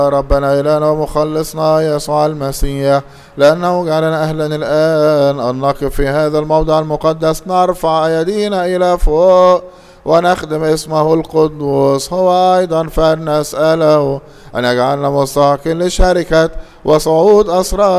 ربنا إلهنا ومخلصنا يسوع المسيح، لأنه جعلنا أهلا الآن أن نقف في هذا الموضع المقدس نرفع أيدينا إلى فوق ونخدم اسمه القدوس. هو أيضا فلنسأله أن يجعلنا مستحقين لشركة وصعود أسرار